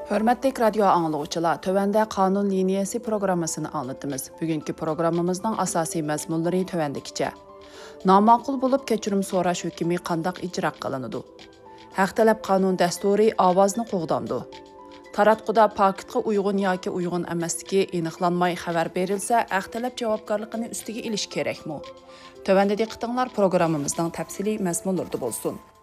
Hörmətli radio anlıqçılar, tövəndə qanun liniyası proqrammasını anlatımız. Bugünkü proqramımızdan asasi məzmunları tövəndikcə. Namaqul bulub keçirim soraş hökümü qandaq icra qılınıdı. Haq tələb qanun dəsturi avazını qoğdamdı. Taratquda paketqa uyğun yoki uyğun emasligi aniqlanmay xəbər berilsə, haq tələb javobgarlığını üstüge ilish kerakmi? Tövəndə diqqətinglar proqramımızdan təfsili məzmunlarda bolsun.